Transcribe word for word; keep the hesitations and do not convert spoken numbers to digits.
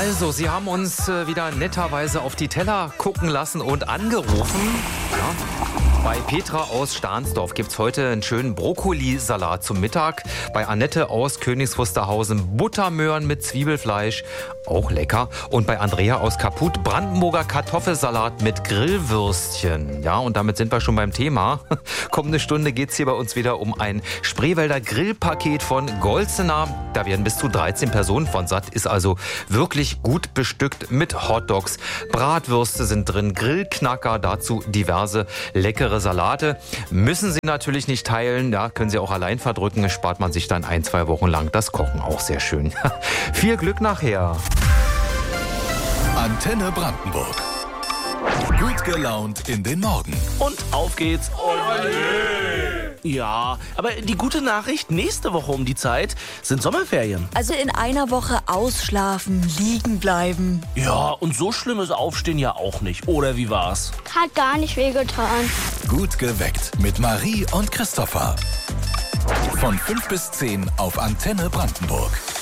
Also, Sie haben uns äh, wieder netterweise auf die Teller gucken lassen und angerufen. Ja. Bei Petra aus Stahnsdorf gibt es heute einen schönen Brokkolisalat zum Mittag. Bei Annette aus Königs Wusterhausen Buttermöhren mit Zwiebelfleisch, auch lecker. Und bei Andrea aus Kaput Brandenburger Kartoffelsalat mit Grillwürstchen. Ja, und damit sind wir schon beim Thema. Kommende Stunde geht es hier bei uns wieder um ein Spreewälder Grillpaket von Golzener. Da werden bis zu dreizehn Personen von satt. Ist also wirklich gut bestückt mit Hotdogs. Bratwürste sind drin, Grillknacker, dazu diverse leckere Salate. Müssen Sie natürlich nicht teilen, ja, können Sie auch allein verdrücken. Spart man sich dann ein, zwei Wochen lang das Kochen, auch sehr schön. Viel Glück nachher. Antenne Brandenburg. Gut gelaunt in den Morgen. Und auf geht's. Ja, aber die gute Nachricht, nächste Woche um die Zeit sind Sommerferien. Also in einer Woche ausschlafen, liegen bleiben. Ja, und so schlimm ist Aufstehen ja auch nicht. Oder wie war's? Hat gar nicht wehgetan. Gut geweckt mit Marie und Christopher. Von fünf bis zehn auf Antenne Brandenburg.